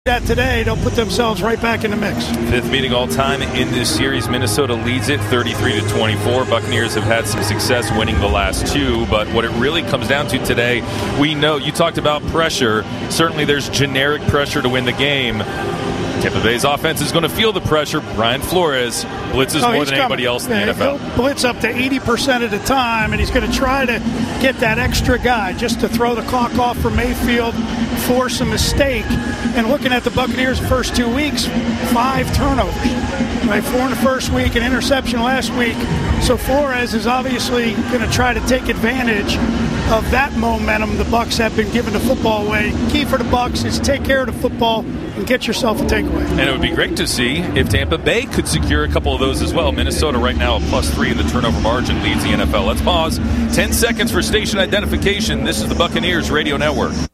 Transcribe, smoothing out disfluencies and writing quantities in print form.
that today, they'll put themselves right back in the mix. Fifth meeting all time in this series. Minnesota leads it 33-24. Buccaneers have had some success winning the last two, but what it really comes down to today, we know you talked about pressure. Certainly there's generic pressure to win the game. Tampa Bay's offense is going to feel the pressure. Brian Flores blitzes more than anybody else in the NFL. He'll blitz up to 80% of the time, and he's going to try to get that extra guy just to throw the clock off for Mayfield, force a mistake. And looking at the Buccaneers' first 2 weeks, 5 turnovers. Right, 4 in the first week, an interception last week. So Flores is obviously going to try to take advantage of that momentum the Bucs have been giving the football away. Key for the Bucs is take care of the football and get yourself a takeaway. And it would be great to see if Tampa Bay could secure a couple of those as well. Minnesota right now a +3 in the turnover margin leads the NFL. Let's pause. 10 seconds for station identification. This is the Buccaneers Radio Network.